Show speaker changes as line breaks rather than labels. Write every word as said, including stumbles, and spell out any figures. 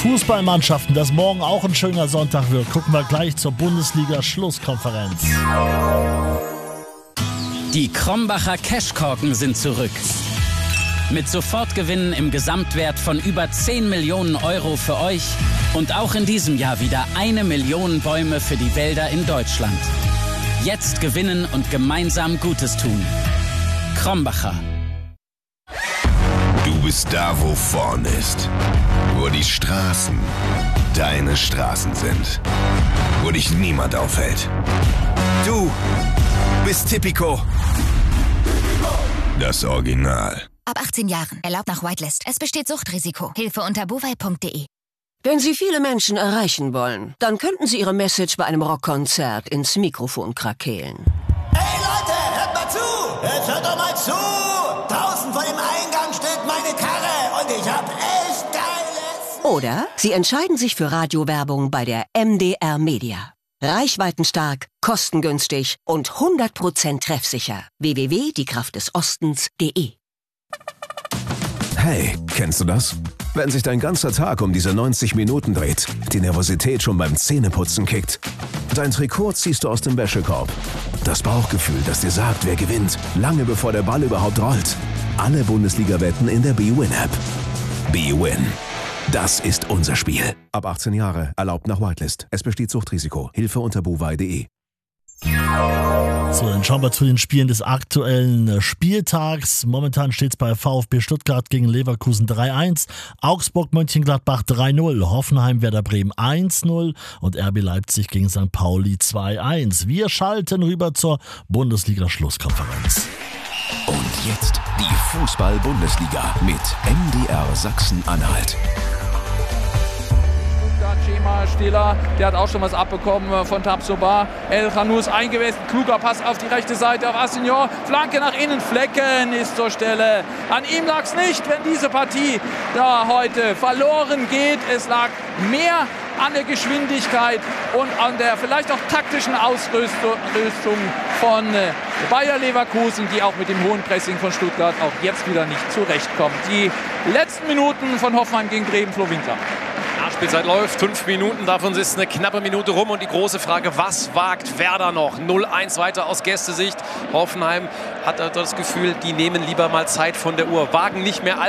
Fußballmannschaften, dass morgen auch ein schöner Sonntag wird, gucken wir gleich zur Bundesliga-Schlusskonferenz.
Die Krombacher Cashkorken sind zurück. Mit Sofortgewinnen im Gesamtwert von über zehn Millionen Euro für euch und auch in diesem Jahr wieder eine Million Bäume für die Wälder in Deutschland. Jetzt gewinnen und gemeinsam Gutes tun. Krombacher.
Du bist da, wo vorn ist. Wo die Straßen deine Straßen sind. Wo dich niemand aufhält. Du bist Tipico. Das Original.
Ab achtzehn Jahren. Erlaubt nach Whitelist. Es besteht Suchtrisiko. Hilfe unter bovai punkt de.
Wenn Sie viele Menschen erreichen wollen, dann könnten Sie Ihre Message bei einem Rockkonzert ins Mikrofon krakeelen.
Hey Leute, hört mal zu! Jetzt hört doch mal zu! Draußen vor dem Eingang steht meine Karre und ich hab echt Geiles!
Oder Sie entscheiden sich für Radiowerbung bei der M D R Media. Reichweitenstark, kostengünstig und hundert Prozent treffsicher. w w w punkt die kraft des ostens punkt de.
Hey, kennst du das? Wenn sich dein ganzer Tag um diese neunzig Minuten dreht, die Nervosität schon beim Zähneputzen kickt. Dein Trikot ziehst du aus dem Wäschekorb. Das Bauchgefühl, das dir sagt, wer gewinnt, lange bevor der Ball überhaupt rollt. Alle Bundesliga-Wetten in der B-Win-App. B-Win. Das ist unser Spiel. Ab achtzehn Jahre, erlaubt nach Whitelist. Es besteht Suchtrisiko. Hilfe unter bovai punkt de.
So, dann schauen wir zu den Spielen des aktuellen Spieltags. Momentan steht es bei VfB Stuttgart gegen Leverkusen drei eins, Augsburg Mönchengladbach drei null, Hoffenheim Werder Bremen eins null und R B Leipzig gegen Sankt Pauli zwei eins. Wir schalten rüber zur Bundesliga-Schlusskonferenz.
Und jetzt die Fußball-Bundesliga mit M D R Sachsen-Anhalt.
Schema Stiller, der hat auch schon was abbekommen von Tabsoba. El Khanous eingewechselt, kluger Pass auf die rechte Seite auf Assignon, Flanke nach innen, Flecken ist zur Stelle. An ihm lag es nicht, wenn diese Partie da heute verloren geht. Es lag mehr an der Geschwindigkeit und an der vielleicht auch taktischen Ausrüstung von Bayer Leverkusen, die auch mit dem hohen Pressing von Stuttgart auch jetzt wieder nicht zurechtkommt. Die letzten Minuten von Hoffenheim gegen Bremen, Flo Winkler.
Nachspielzeit läuft, fünf Minuten, davon ist eine knappe Minute rum und die große Frage, was wagt Werder noch? null eins weiter aus Gästesicht. Hoffenheim hat das Gefühl, die nehmen lieber mal Zeit von der Uhr, wagen nicht mehr